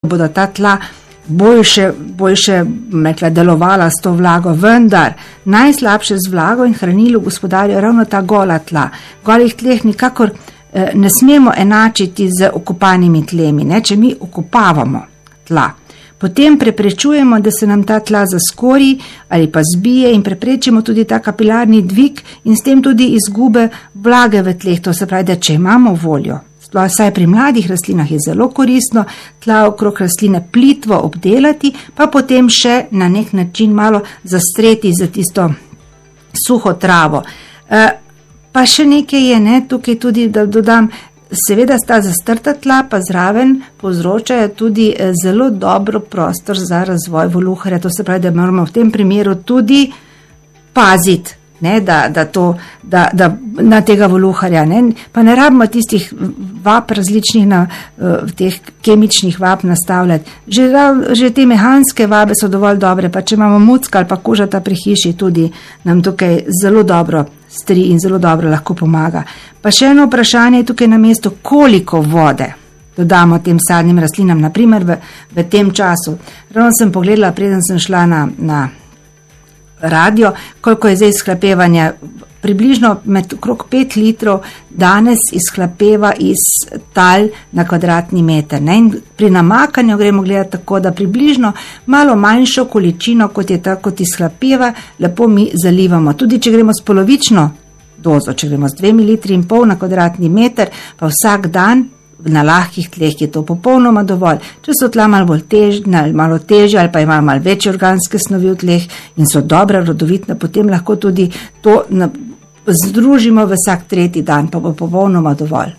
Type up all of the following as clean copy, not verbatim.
bodo ta tla boljše delovala s to vlago, vendar najslabše z vlago in hranilo gospodarja ravno ta gola tla. Golih tleh nikakor ne smemo enačiti z okopanimi tlemi, ne? Če mi okopavamo tla, potem preprečujemo, da se nam ta tla zaskori ali pa zbije in preprečimo tudi ta kapilarni dvig in s tem tudi izgube vlage v tleh. To se pravi, da če imamo voljo, saj pri mladih rastlinah je zelo koristno tla okrog rastline plitvo obdelati, pa potem še na nek način malo zastreti za tisto suho travo. Pa še nekaj je, ne, tukaj tudi, da dodam, seveda sta zastrta tla, pa zraven povzročajo tudi zelo dobro prostor za razvoj voluharja. To se pravi, da moramo v tem primeru tudi paziti, ne, da na tega voluharja, ne, pa ne rabimo tistih vap različnih teh kemičnih vap nastavljati. Že te mehanske vabe so dovolj dobre, pa če imamo mucka ali pa kožata pri hiši, tudi nam tukaj zelo dobro stri in zelo dobro lahko pomaga. Pa še eno vprašanje je tukaj na mestu, koliko vode dodamo tem sadnim rastlinam, naprimer v tem času. Ravno sem pogledala, preden sem šla na radio, koliko je zdaj izhlapevanja. Približno med okrog 5 litrov danes izhlapeva iz tal na kvadratni meter. Ne? In pri namakanju gremo gledati tako, da približno malo manjšo količino, kot je ta, kot izhlapeva, lepo mi zalivamo. Tudi če gremo s polovično dozo, če gremo s 2,5 ml na kvadratni meter, pa vsak dan na lahkih tleh je to popolnoma dovolj. Če so tla malo težje ali pa imajo malo večje organske snovi v tleh in so dobra, rodovitna, potem lahko tudi to združimo v vsak 3. dan, pa bo popolnoma dovolj.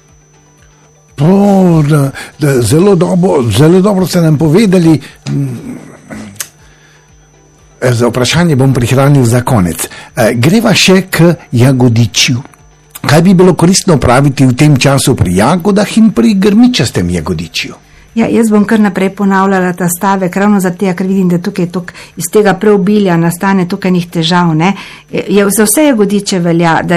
Zelo dobro ste nam povedali. Za vprašanje bom prihranil za konec. Greva še k jagodičju. Kaj bi bilo koristno opraviti v tem času pri jagodah in pri grmičastem jagodičju? Ja, jaz bom kar naprej ponavljala ta stavek, ravno zato, ker vidim, da tukaj iz tega preobilja nastane tukaj njih težav. Ne? Za vse jagodiče velja, da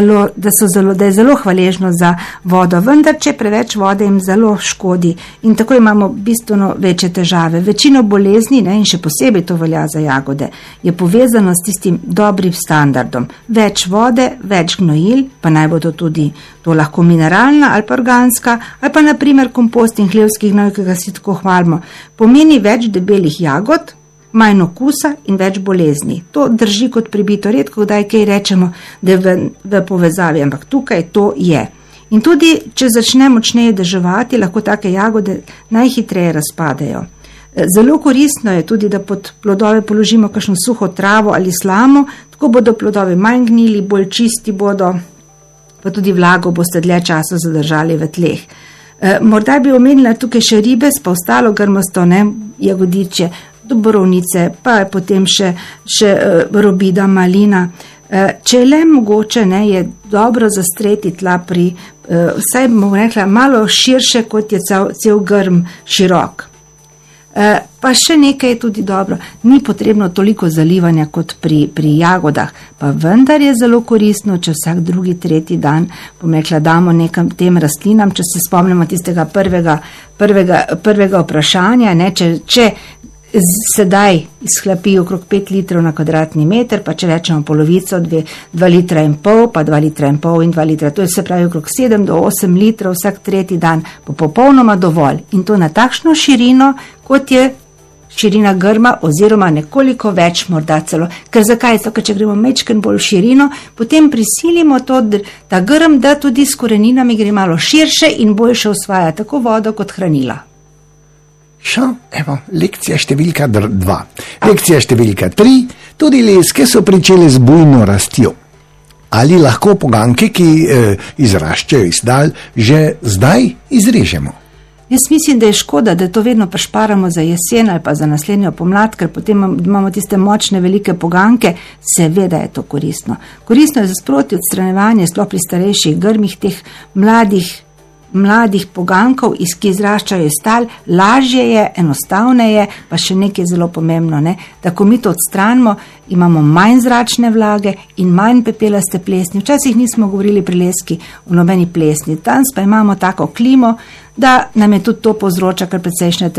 je zelo hvaležno za vodo, vendar če preveč vode jim zelo škodi in tako imamo bistveno večje težave. Večino bolezni, ne, in še posebej to velja za jagode, je povezano s tistim dobrim standardom. Več vode, več gnojil, pa naj bo to tudi to lahko mineralna ali pa organska, ali pa naprimer kompost in hlevskih gnojil, ki ga si tako hvalimo, pomeni več debelih jagod, manj okusa in več bolezni. To drži kot pribito, redko kdaj kaj rečemo, da je v povezavi, ampak tukaj to je. In tudi, če začne močneje deževati, lahko take jagode najhitreje razpadejo. Zelo koristno je tudi, da pod plodove položimo kakšno suho travo ali slamo, tako bodo plodovi manj gnili, bolj čisti bodo, pa tudi vlago boste dlje časa zadržali v tleh. Morda bi omenila tukaj še ribes, pa ostalo grmasto, ne, jagodiče, borovnice, pa potem še robida, malina. Če le mogoče, ne, je dobro zastreti tla pri, vsaj bom rekla, malo širše, kot je cel grm širok. Pa še nekaj je tudi dobro, ni potrebno toliko zalivanja kot pri jagodah, pa vendar je zelo koristno, če vsak 2., 3. dan, bom rekla, damo nekam tem rastlinam, če se spomnimo tistega prvega vprašanja, ne, če sedaj izhlapijo okrog 5 litrov na kvadratni meter, pa če rečemo polovico, 2,5 litra, pa 2,5 litra in 2 litra, to je se pravi okrog 7 do 8 litrov vsak 3. dan, bo popolnoma dovolj. In to na takšno širino, kot je širina grma, oziroma nekoliko več morda celo. Ker zakaj? Ker če gremo mečken bolj v širino, potem prisilimo ta grm, da tudi s koreninami gre malo širše in boljše osvaja tako vodo kot hranila. Evo, lekcija številka 2. Lekcija številka 3. Tudi leske so pričele z bujno rastjo. Ali lahko poganke, ki izraščajo izdal, že zdaj izrežemo? Jaz mislim, da je škoda, da to vedno prešparamo za jesen ali pa za naslednjo pomlad, ker potem imamo tiste močne velike poganke. Seveda je to koristno. Koristno je za sproti odstranjevanje, sploh pri starejših grmih, teh mladih pogankov, ki izraščajo iz tal. Lažje je, enostavneje, pa še nekaj zelo pomembno, ne? Da ko mi to odstranimo, imamo manj zračne vlage in manj pepelaste plesni. Včasih nismo govorili pri leski o nobeni plesni, danes pa imamo tako klimo, da nam je tudi to povzroča kar precejšnje